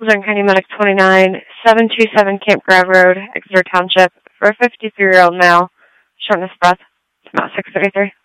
Luzerne County Medic 29, 727 Camp Grove Road, Exeter Township, for a 53-year-old male, shortness of breath, about 6:33.